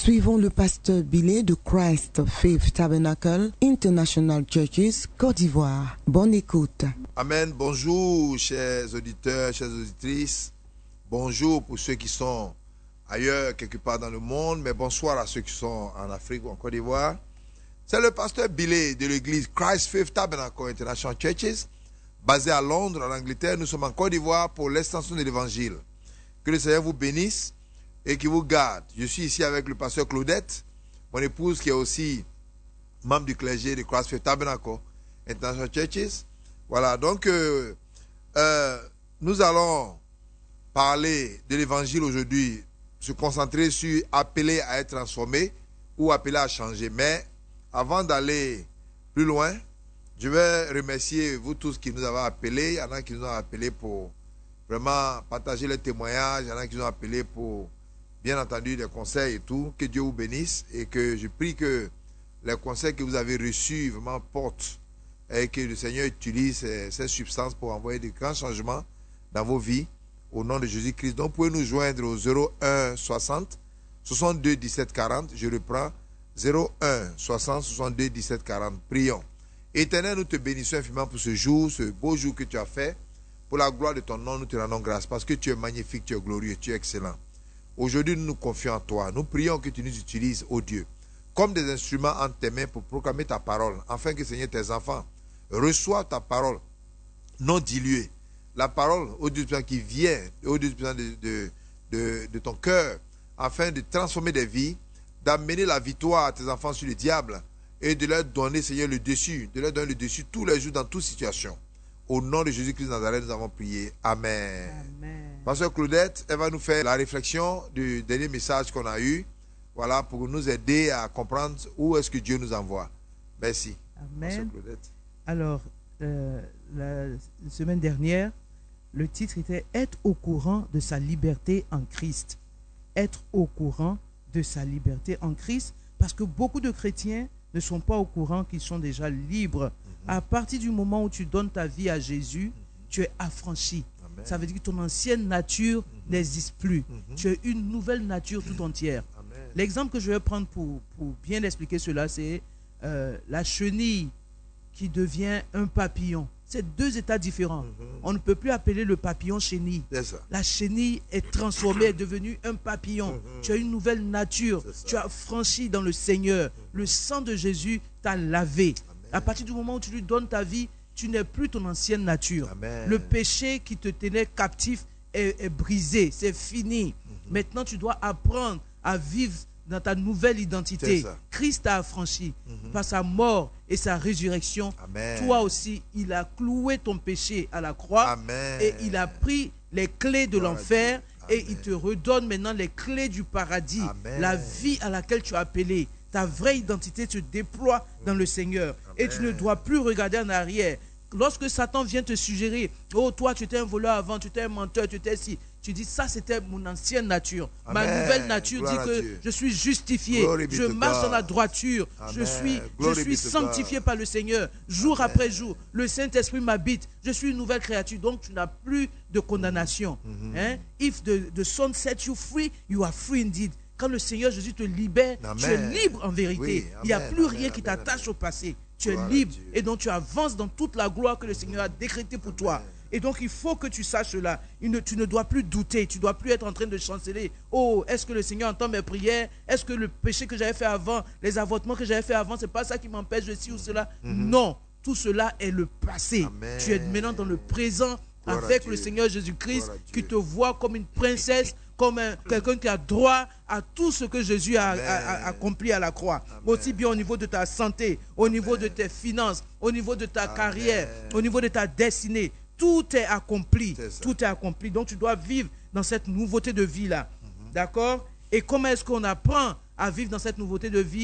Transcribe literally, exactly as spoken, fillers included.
Suivons le pasteur Billet de Christ Faith Tabernacle International Churches, Côte d'Ivoire. Bonne écoute. Amen. Bonjour, chers auditeurs, chères auditrices. Bonjour pour ceux qui sont ailleurs, quelque part dans le monde, mais bonsoir à ceux qui sont en Afrique ou en Côte d'Ivoire. C'est le pasteur Billet de l'église Christ Faith Tabernacle International Churches, basé à Londres, en Angleterre. Nous sommes en Côte d'Ivoire pour l'extension de l'évangile. Que le Seigneur vous bénisse et qu'il vous garde. Je suis ici avec le pasteur Claudette, mon épouse qui est aussi membre du clergé de Christ Faith Tabernacle International Churches. Voilà, donc euh, euh, nous allons parler de l'évangile aujourd'hui, se concentrer sur appeler à être transformé ou appeler à changer. Mais avant d'aller plus loin, je vais remercier vous tous qui nous avez appelés. Il y en a qui nous ont appelés pour vraiment partager les témoignages. Il y en a qui nous ont appelés pour, bien entendu, des conseils et tout. Que Dieu vous bénisse et que je prie que les conseils que vous avez reçus vraiment portent et que le Seigneur utilise ces, ces substances pour envoyer de grands changements dans vos vies au nom de Jésus-Christ. Donc, vous pouvez nous joindre au zéro un soixante soixante-deux dix-sept quarante. Je reprends zéro un soixante soixante-deux dix-sept quarante. Prions. Éternel, nous te bénissons infiniment pour ce jour, ce beau jour que tu as fait. Pour la gloire de ton nom, nous te rendons grâce parce que tu es magnifique, tu es glorieux, tu es excellent. Aujourd'hui, nous nous confions en toi. Nous prions que tu nous utilises, ô Dieu, comme des instruments entre tes mains pour proclamer ta parole, afin que, Seigneur, tes enfants reçoivent ta parole non diluée. La parole, ô Dieu qui vient, ô Dieu de, de, de, de ton cœur, afin de transformer des vies, d'amener la victoire à tes enfants sur le diable et de leur donner, Seigneur, le dessus, de leur donner le dessus tous les jours dans toute situation. Au nom de Jésus-Christ de Nazareth, nous avons prié. Amen. Amen. Pasteur Claudette, elle va nous faire la réflexion du dernier message qu'on a eu, voilà, pour nous aider à comprendre où est-ce que Dieu nous envoie. Merci. Amen. Alors, euh, la semaine dernière, le titre était « Être au courant de sa liberté en Christ ». Être au courant de sa liberté en Christ, parce que beaucoup de chrétiens ne sont pas au courant qu'ils sont déjà libres. À partir du moment où tu donnes ta vie à Jésus, tu es affranchi. Amen. Ça veut dire que ton ancienne nature mm-hmm. n'existe plus. Mm-hmm. Tu es une nouvelle nature tout entière. L'exemple que je vais prendre pour, pour bien expliquer cela, c'est euh, la chenille qui devient un papillon. C'est deux états différents. Mm-hmm. On ne peut plus appeler le papillon chenille. La chenille est transformée, est devenue un papillon. Mm-hmm. Tu as une nouvelle nature. Tu as franchi dans le Seigneur. Mm-hmm. Le sang de Jésus t'a lavé. À partir du moment où tu lui donnes ta vie, tu n'es plus ton ancienne nature. Amen. Le péché qui te tenait captif est, est brisé, c'est fini. Mm-hmm. Maintenant, tu dois apprendre à vivre dans ta nouvelle identité. Christ t'a affranchi mm-hmm. par sa mort et sa résurrection. Amen. Toi aussi, il a cloué ton péché à la croix. Amen. Et il a pris les clés de l'enfer et il te redonne maintenant les clés du paradis. Amen. La vie à laquelle tu as appelé. Ta vraie identité se déploie dans le Seigneur. Amen. Et tu ne dois plus regarder en arrière. Lorsque Satan vient te suggérer, oh toi tu étais un voleur avant, tu étais un menteur, tu étais si, tu dis ça c'était mon ancienne nature. Amen. Ma nouvelle nature Gloire dit que Dieu. Je suis justifié, Glory je marche dans la droiture, Amen. je suis, je suis sanctifié par le Seigneur, jour Amen. Après jour. Le Saint-Esprit m'habite, je suis une nouvelle créature, donc tu n'as plus de condamnation. Mm-hmm. Hein? If the, the Son set you free, you are free indeed. Quand le Seigneur Jésus te libère, Amen. Tu es libre en vérité. Oui, il n'y a plus Amen. Rien qui t'attache au passé. Tu es libre et donc tu avances dans toute la gloire que le Seigneur a décrétée pour Amen. Toi. Et donc il faut que tu saches cela. Ne, tu ne dois plus douter, tu ne dois plus être en train de chanceler. Oh, est-ce que le Seigneur entend mes prières? Est-ce que le péché que j'avais fait avant, les avortements que j'avais fait avant, c'est pas ça qui m'empêche de ci ou cela? Mm-hmm. Non, tout cela est le passé. Amen. Tu es maintenant dans le présent gloire avec le Seigneur Jésus-Christ qui te voit comme une princesse, comme un, quelqu'un qui a droit à tout ce que Jésus a, a, a accompli à la croix. Amen. Aussi bien au niveau de ta santé, au Amen. Niveau de tes finances, au niveau de ta Amen. Carrière, au niveau de ta destinée. Tout est accompli. Est tout est accompli. Donc tu dois vivre dans cette nouveauté de vie-là. Mm-hmm. D'accord? Et comment est-ce qu'on apprend à vivre dans cette nouveauté de vie?